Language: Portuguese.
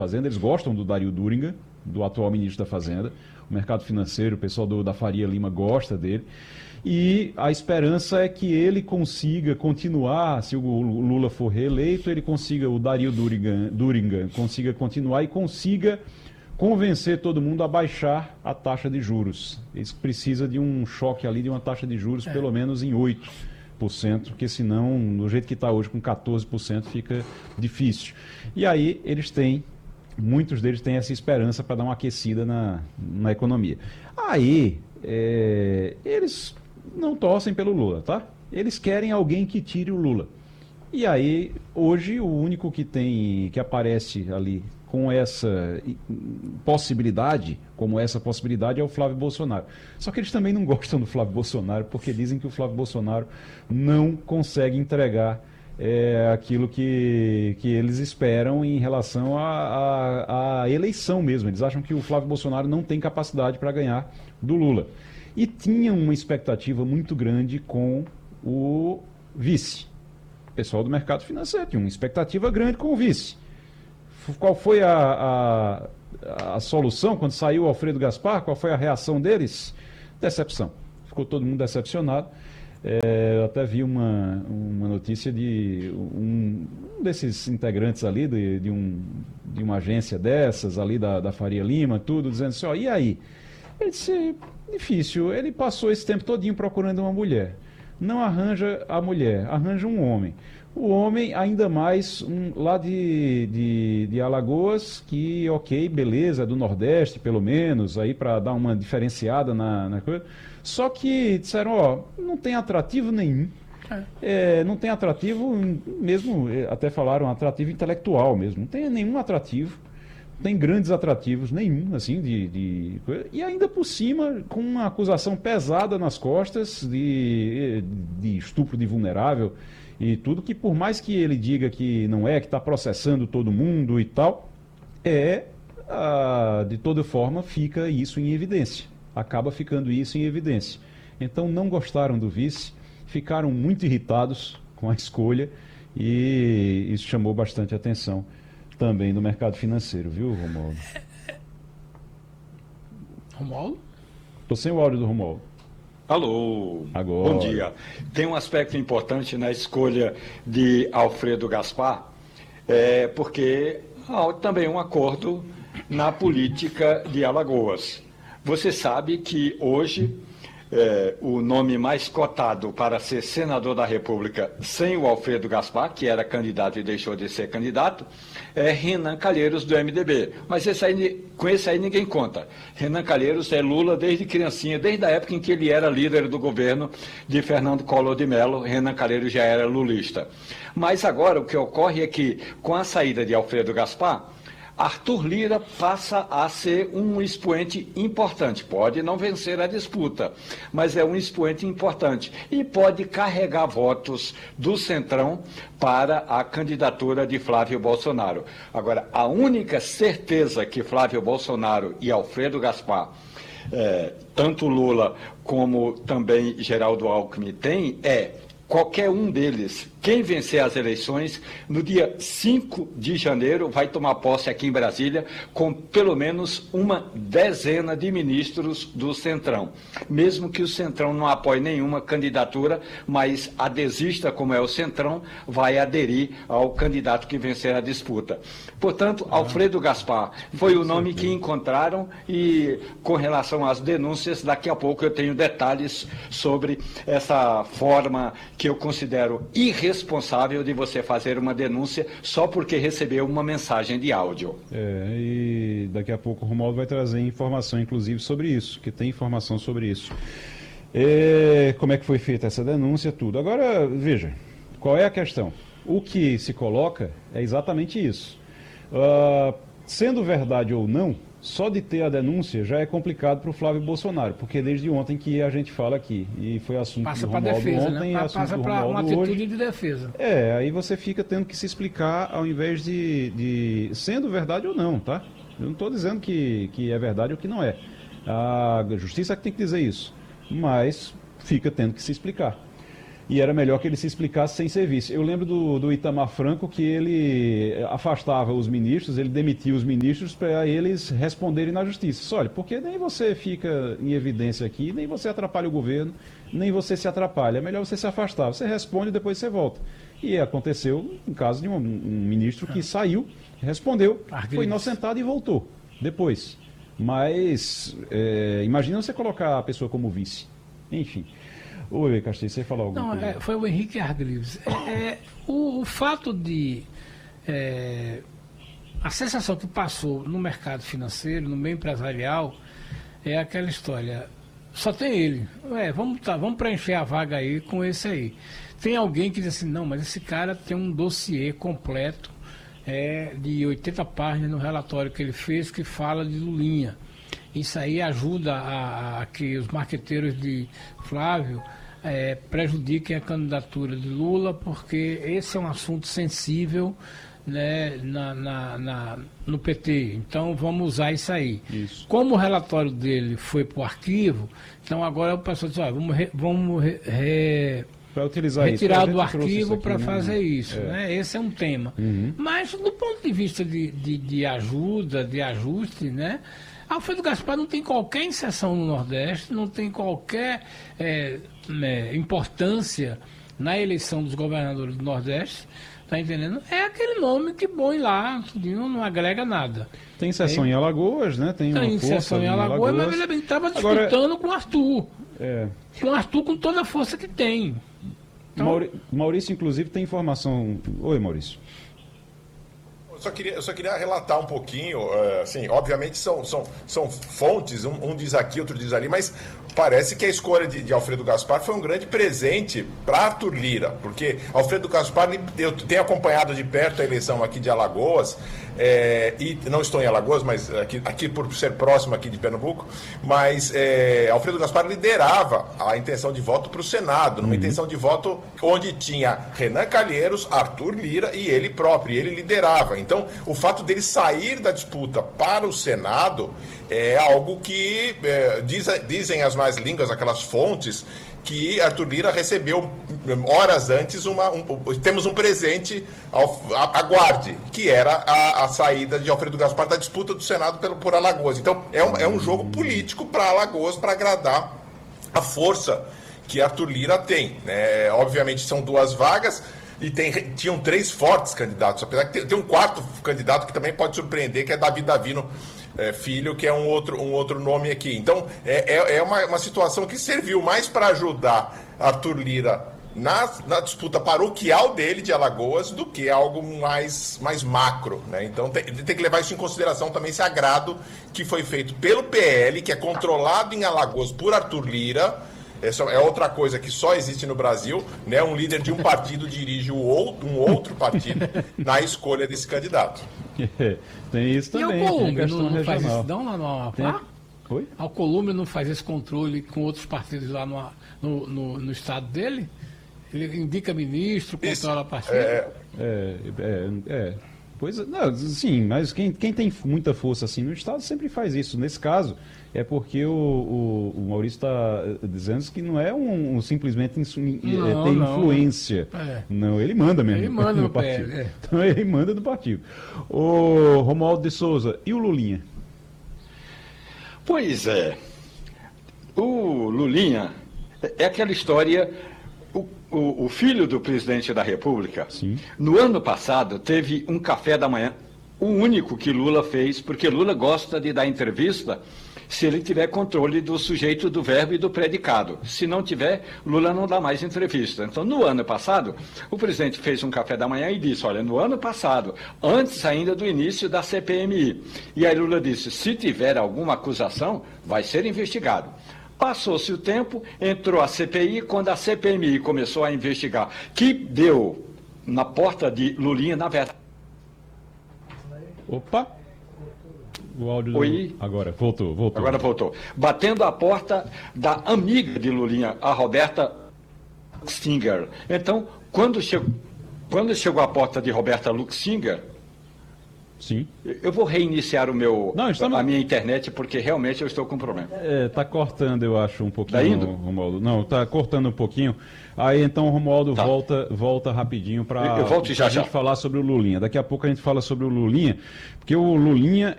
Fazenda, eles gostam do Dario Duriga, do atual ministro da Fazenda. O mercado financeiro, o pessoal da Faria Lima gosta dele. E a esperança é que ele consiga continuar, se o Lula for reeleito, ele consiga, o Dario Duriga consiga continuar e consiga convencer todo mundo a baixar a taxa de juros. Isso precisa de um choque ali, de uma taxa de juros pelo menos em 8%, porque senão, do jeito que está hoje, com 14%, fica difícil. E aí muitos deles têm essa esperança para dar uma aquecida na economia. Aí, eles não torcem pelo Lula, tá? Eles querem alguém que tire o Lula. E aí, hoje, o único que aparece ali com essa possibilidade, é o Flávio Bolsonaro. Só que eles também não gostam do Flávio Bolsonaro, porque dizem que o Flávio Bolsonaro não consegue entregar aquilo que eles esperam em relação à eleição mesmo. Eles acham que o Flávio Bolsonaro não tem capacidade para ganhar do Lula. E tinham uma expectativa muito grande com o vice. O pessoal do mercado financeiro tinha uma expectativa grande com o vice. Qual foi a solução quando saiu o Alfredo Gaspar? Qual foi a reação deles? Decepção. Ficou todo mundo decepcionado. Eu até vi uma notícia de um desses integrantes ali, de uma agência dessas, ali da Faria Lima, tudo, dizendo assim, e aí? Ele disse, difícil, ele passou esse tempo todinho procurando uma mulher. Não arranja a mulher, arranja um homem. O homem, ainda mais lá de Alagoas, que, ok, beleza, do Nordeste, pelo menos, aí para dar uma diferenciada na coisa. Só que disseram, não tem atrativo nenhum. Não tem atrativo mesmo, até falaram atrativo intelectual mesmo. Não tem nenhum atrativo. Não tem grandes atrativos nenhum, assim, e ainda por cima, com uma acusação pesada nas costas de estupro de vulnerável e tudo, que por mais que ele diga que não que está processando todo mundo e tal, de toda forma, fica isso em evidência. Acaba ficando isso em evidência. Então não gostaram do vice, ficaram muito irritados com a escolha e isso chamou bastante atenção também no mercado financeiro, viu, Romualdo? Romualdo? Estou sem o áudio do Romualdo. Alô, agora. Bom dia. Tem um aspecto importante na escolha de Alfredo Gaspar, porque há também um acordo na política de Alagoas. Você sabe que hoje o nome mais cotado para ser senador da República sem o Alfredo Gaspar, que era candidato e deixou de ser candidato, é Renan Calheiros, do MDB. Mas com esse aí ninguém conta. Renan Calheiros é Lula desde criancinha, desde a época em que ele era líder do governo de Fernando Collor de Mello, Renan Calheiros já era lulista. Mas agora o que ocorre é que, com a saída de Alfredo Gaspar, Arthur Lira passa a ser um expoente importante. Pode não vencer a disputa, mas é um expoente importante e pode carregar votos do Centrão para a candidatura de Flávio Bolsonaro. Agora, a única certeza que Flávio Bolsonaro e Alfredo Gaspar, tanto Lula como também Geraldo Alckmin têm, qualquer um deles, quem vencer as eleições, no dia 5 de janeiro, vai tomar posse aqui em Brasília com pelo menos uma dezena de ministros do Centrão. Mesmo que o Centrão não apoie nenhuma candidatura, mas adesista, como é o Centrão, vai aderir ao candidato que vencer a disputa. Portanto, Alfredo Gaspar foi o nome que encontraram e, com relação às denúncias, daqui a pouco eu tenho detalhes sobre essa forma que eu considero irresponsável de você fazer uma denúncia só porque recebeu uma mensagem de áudio. E daqui a pouco o Romualdo vai trazer informação, inclusive, sobre isso, que tem informação sobre isso. Como é que foi feita essa denúncia, tudo. Agora, veja, qual é a questão? O que se coloca é exatamente isso. Sendo verdade ou não, só de ter a denúncia já é complicado para o Flávio Bolsonaro, porque desde ontem que a gente fala aqui, e foi assunto passa do Romualdo defesa, ontem, né? assunto do para Romualdo uma atitude hoje. de defesa. Aí você fica tendo que se explicar ao invés de sendo verdade ou não, tá? Eu não estou dizendo que é verdade ou que não é. A justiça que tem que dizer isso, mas fica tendo que se explicar. E era melhor que ele se explicasse sem serviço. Eu lembro do Itamar Franco que ele afastava os ministros, ele demitia os ministros para eles responderem na justiça. Disse, olha, porque nem você fica em evidência aqui, nem você atrapalha o governo, nem você se atrapalha. É melhor você se afastar. Você responde e depois você volta. E aconteceu no caso de um ministro que saiu, respondeu, foi inocentado e voltou depois. Mas imagina você colocar a pessoa como vice. Enfim. Oi, Castilho, você falou alguma coisa? Não, foi o Henrique Argrives. O fato de... a sensação que passou no mercado financeiro, no meio empresarial, é aquela história. Só tem ele. Vamos preencher a vaga aí com esse aí. Tem alguém que diz assim, não, mas esse cara tem um dossiê completo de 80 páginas no relatório que ele fez que fala de Lulinha. Isso aí ajuda a que os marqueteiros de Flávio prejudiquem a candidatura de Lula, porque esse é um assunto sensível, né, no PT. Então vamos usar isso aí. Isso. Como o relatório dele foi para o arquivo, então agora o pessoal diz, vamos para utilizar retirar isso. do arquivo para né? fazer isso. Né? Esse é um tema. Mas do ponto de vista de ajuda, de ajuste, né? Alfredo Gaspar não tem qualquer inserção no Nordeste, não tem qualquer importância na eleição dos governadores do Nordeste, tá entendendo? É aquele nome que põe lá, não agrega nada. Tem inserção em Alagoas, né? Tem uma inserção em Alagoas, mas ele estava disputando com o Arthur. Com o Arthur com toda a força que tem. Então, Maurício, inclusive, tem informação... Oi, Maurício. Eu só queria relatar um pouquinho, assim, obviamente são fontes, um diz aqui, outro diz ali, mas parece que a escolha de Alfredo Gaspar foi um grande presente para Arthur Lira, porque Alfredo Gaspar, eu tenho acompanhado de perto a eleição aqui de Alagoas, e não estou em Alagoas, mas aqui por ser próximo aqui de Pernambuco, mas Alfredo Gaspar liderava a intenção de voto para o Senado, numa intenção de voto onde tinha Renan Calheiros, Arthur Lira e ele próprio, e ele liderava. Então, o fato dele sair da disputa para o Senado é algo que dizem as más línguas, aquelas fontes, que Arthur Lira recebeu horas antes temos um presente, aguarde, que era a saída de Alfredo Gaspar da disputa do Senado por Alagoas. Então é um jogo político para Alagoas, para agradar a força que Arthur Lira tem, né? Obviamente são 2 vagas e tinham 3 fortes candidatos, apesar que tem um 4º candidato que também pode surpreender, que é Davi Davino Filho, que é um outro nome aqui. Então, é uma situação que serviu mais para ajudar Arthur Lira na disputa paroquial dele de Alagoas do que algo mais macro, né? Então, tem que levar isso em consideração também, esse agrado que foi feito pelo PL, que é controlado em Alagoas por Arthur Lira. Essa é outra coisa que só existe no Brasil, né? Um líder de um partido dirige um outro partido na escolha desse candidato. Tem isso também. E o Colômbia não faz isso não lá no Amapá? Oi? A Colômbia não faz esse controle com outros partidos lá no estado dele? Ele indica ministro, controla a partido? Pois não, sim, mas quem tem muita força assim no Estado sempre faz isso. Nesse caso, é porque o Maurício está dizendo que não é simplesmente ter influência. Não, ele manda mesmo. Ele manda no partido. PL. Então ele manda do partido. O Romualdo de Souza, e o Lulinha? Pois é. O Lulinha é aquela história. O filho do presidente da República, sim, no ano passado, teve um café da manhã, o único que Lula fez, porque Lula gosta de dar entrevista se ele tiver controle do sujeito, do verbo e do predicado. Se não tiver, Lula não dá mais entrevista. Então, no ano passado, o presidente fez um café da manhã e disse, olha, no ano passado, antes ainda do início da CPMI. E aí Lula disse, se tiver alguma acusação, vai ser investigado. Passou-se o tempo, entrou a CPI, quando a CPMI começou a investigar, que deu na porta de Lulinha, na verdade... Opa! O áudio... Oi? Agora, voltou. Agora voltou. Batendo a porta da amiga de Lulinha, a Roberta Luxinger. Então, quando chegou à porta de Roberta Luxinger, Sim. Eu vou reiniciar Não, estamos- a minha internet, porque realmente eu estou com problema. Tá cortando, eu acho, um pouquinho, Tá indo? Romualdo. Não, tá cortando um pouquinho. Aí então o Romualdo Tá. volta rapidinho para Eu volto já, a gente já. falar sobre o Lulinha. Daqui a pouco a gente fala sobre o Lulinha, porque o Lulinha